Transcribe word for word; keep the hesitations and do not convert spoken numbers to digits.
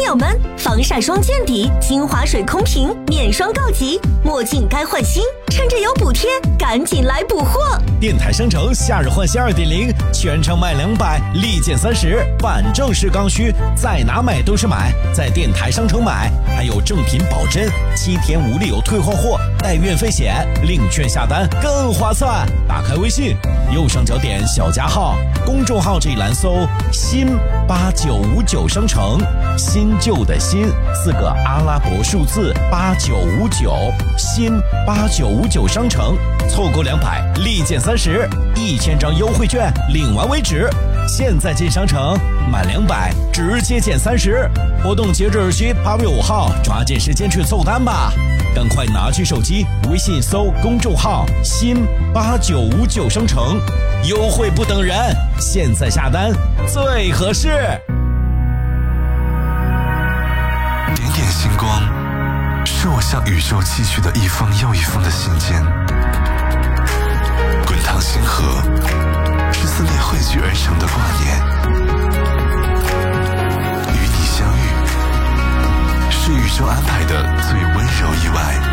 友们，防晒霜见底，精华水空瓶，面霜告急，墨镜该换新，趁着有补贴，赶紧来补货！ 电台商城夏日换新 二点零， 全场买两百，立减三十，反正是刚需，在哪买都是买，在电台商城买，还有正品保真，七天无理由退换货，带运费险，领券下单更划算。打开微信，右上角点小加号，公众号这一栏搜新八九五九商城，新旧的新四个阿拉伯数字八九五九，新八九五九商城，错过两百立减三十，一千张优惠券领完为止。现在进商城满两百直接减三十，活动截止日期八月五号，抓紧时间去凑单吧！赶快拿起手机，微信搜公众号新八九五九商城，优惠不等人，现在下单最合适。 点点星光，是我向宇宙寄去的一封又一封的信件。滚烫星河，是思念汇聚而成的挂念。与你相遇，是宇宙安排的最温柔意外。